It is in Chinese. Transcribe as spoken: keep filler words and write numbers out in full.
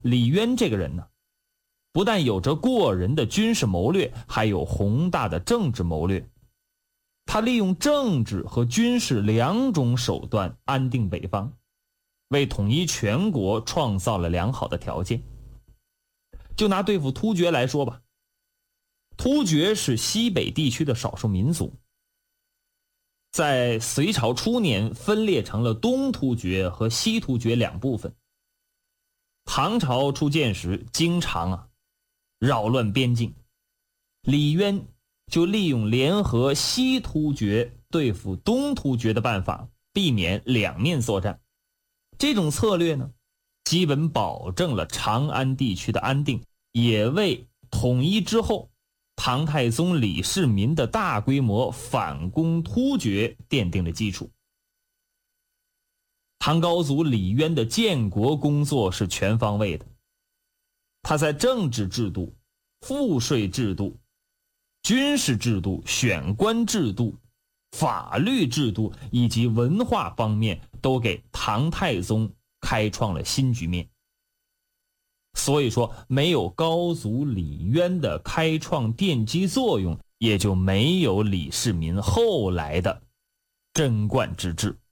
李渊这个人呢，不但有着过人的军事谋略，还有宏大的政治谋略。他利用政治和军事两种手段安定北方，为统一全国创造了良好的条件。就拿对付突厥来说吧，突厥是西北地区的少数民族，在隋朝初年分裂成了东突厥和西突厥两部分。唐朝初建时经常啊扰乱边境，李渊就利用联合西突厥对付东突厥的办法，避免两面作战。这种策略呢，基本保证了长安地区的安定，也为统一之后唐太宗李世民的大规模反攻突厥奠定了基础。唐高祖李渊的建国工作是全方位的，他在政治制度、赋税制度、军事制度、选官制度、法律制度以及文化方面都给唐太宗开创了新局面。所以说，没有高祖李渊的开创奠基作用，也就没有李世民后来的贞观之治。